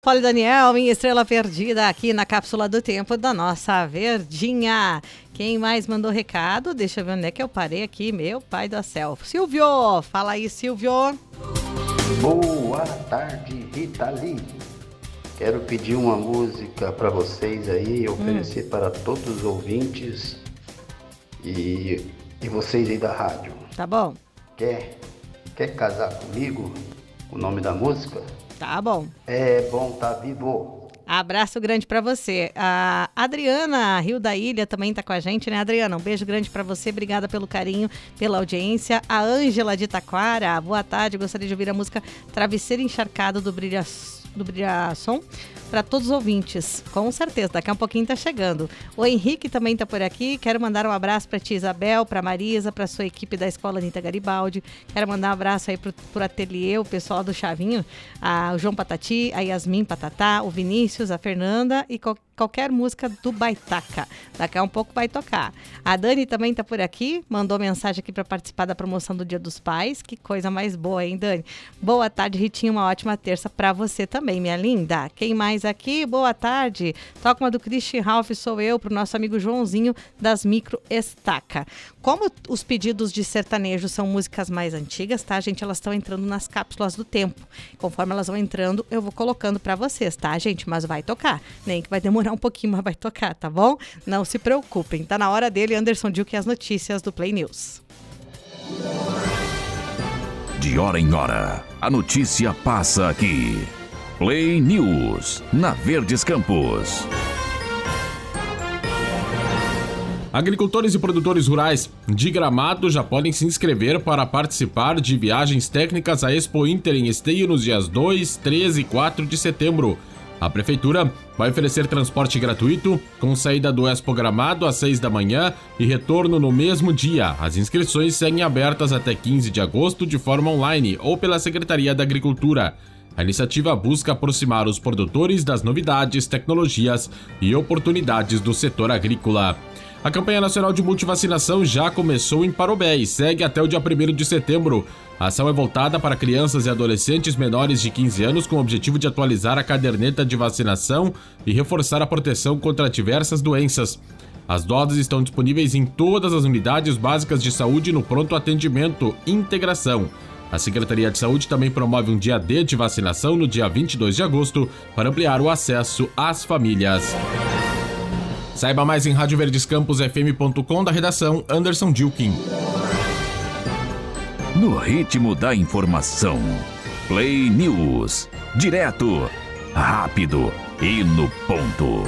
Fala, Daniel, minha estrela perdida aqui na Cápsula do Tempo da nossa Verdinha. Quem mais mandou recado? Deixa eu ver onde é que eu parei aqui, meu pai do céu. Silvio, fala aí, Silvio. Boa tarde, Rita Lee. Quero pedir uma música para vocês aí, oferecer para todos os ouvintes e vocês aí da rádio. Tá bom. Quer casar comigo? O nome da música? Tá bom. É bom tá vivo. Abraço grande pra você. A Adriana, Rio da Ilha, também tá com a gente, né, Adriana? Um beijo grande pra você, obrigada pelo carinho, pela audiência. A Ângela de Taquara, boa tarde, gostaria de ouvir a música Travesseiro Encharcado do Brilhação para todos os ouvintes, com certeza, daqui a um pouquinho tá chegando. O Henrique também tá por aqui, quero mandar um abraço pra tia Isabel, pra Marisa, pra sua equipe da Escola Anitta Garibaldi, quero mandar um abraço aí pro ateliê, o pessoal do Chavinho, o João Patati, a Yasmin Patatá, o Vinícius, a Fernanda e qualquer música do Baitaca, daqui a um pouco vai tocar. A Dani também tá por aqui, mandou mensagem aqui para participar da promoção do Dia dos Pais, que coisa mais boa, hein, Dani? Boa tarde, Ritinha, uma ótima terça para você também, minha linda. Quem mais aqui? Boa tarde. Toca uma do Christian Ralph, sou eu, pro nosso amigo Joãozinho das Micro Estaca. Como os pedidos de sertanejo são músicas mais antigas, tá, gente? Elas estão entrando nas cápsulas do tempo. Conforme elas vão entrando, eu vou colocando para vocês, tá, gente? Mas vai tocar. Nem que vai demorar um pouquinho, mas vai tocar, tá bom? Não se preocupem. Tá na hora dele, Anderson Dilke, as notícias do Play News. De hora em hora, a notícia passa aqui. Play News, na Verdes Campos. Agricultores e produtores rurais de Gramado já podem se inscrever para participar de viagens técnicas à Expo Inter em Esteio nos dias 2, 13 e 4 de setembro. A Prefeitura vai oferecer transporte gratuito, com saída do Expo Gramado às 6 da manhã e retorno no mesmo dia. As inscrições seguem abertas até 15 de agosto de forma online ou pela Secretaria da Agricultura. A iniciativa busca aproximar os produtores das novidades, tecnologias e oportunidades do setor agrícola. A campanha nacional de multivacinação já começou em Parobé e segue até o dia 1º de setembro. A ação é voltada para crianças e adolescentes menores de 15 anos com o objetivo de atualizar a caderneta de vacinação e reforçar a proteção contra diversas doenças. As doses estão disponíveis em todas as unidades básicas de saúde no pronto atendimento Integração. A Secretaria de Saúde também promove um dia D de vacinação no dia 22 de agosto para ampliar o acesso às famílias. Saiba mais em radioverdescamposfm.com, da redação Anderson Dilkin. No ritmo da informação, Play News, direto, rápido e no ponto.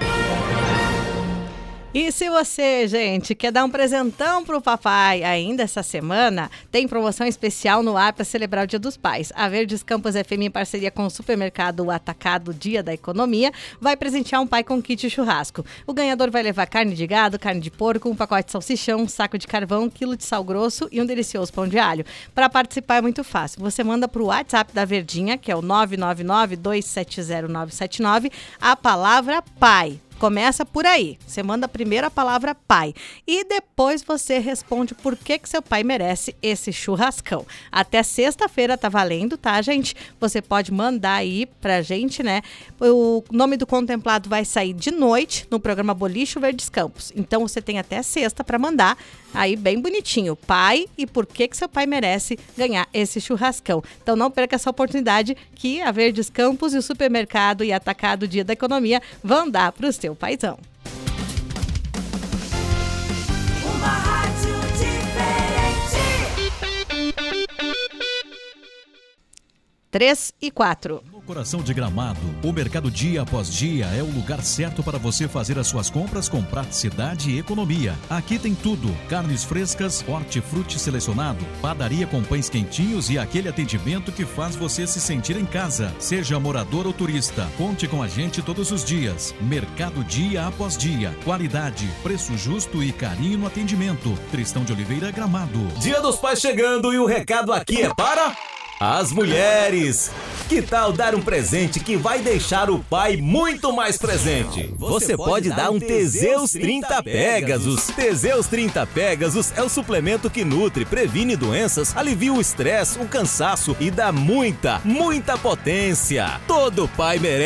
E se você, gente, quer dar um presentão pro papai ainda essa semana, tem promoção especial no ar para celebrar o Dia dos Pais. A Verdes Campos FM, em parceria com o supermercado Atacado Dia da Economia, vai presentear um pai com kit churrasco. O ganhador vai levar carne de gado, carne de porco, um pacote de salsichão, um saco de carvão, 1 quilo de sal grosso e um delicioso pão de alho. Para participar é muito fácil. Você manda pro WhatsApp da Verdinha, que é o 999-270-979, a palavra pai. Começa por aí. Você manda primeiro a palavra pai e depois você responde por que seu pai merece esse churrascão. Até sexta-feira tá valendo, tá, gente? Você pode mandar aí pra gente, né? O nome do contemplado vai sair de noite no programa Bolicho Verdes Campos. Então você tem até sexta para mandar aí bem bonitinho. Pai e por que seu pai merece ganhar esse churrascão. Então não perca essa oportunidade que a Verdes Campos e o supermercado e Atacado Dia da Economia vão dar pro seu paizão. Uma rádio diferente. 3 e 4. No coração de Gramado, o Mercado Dia Após Dia é o lugar certo para você fazer as suas compras com praticidade e economia. Aqui tem tudo: carnes frescas, hortifruti selecionado, padaria com pães quentinhos e aquele atendimento que faz você se sentir em casa. Seja morador ou turista, conte com a gente todos os dias. Mercado Dia Após Dia. Qualidade, preço justo e carinho no atendimento. Tristão de Oliveira, Gramado. Dia dos Pais chegando e o recado aqui é para as mulheres. Que tal dar um presente que vai deixar o pai muito mais presente? Você pode dar um Teseus 30 Pegasus. Teseus 30 Pegasus é o suplemento que nutre, previne doenças, alivia o estresse, o cansaço e dá muita potência. Todo pai merece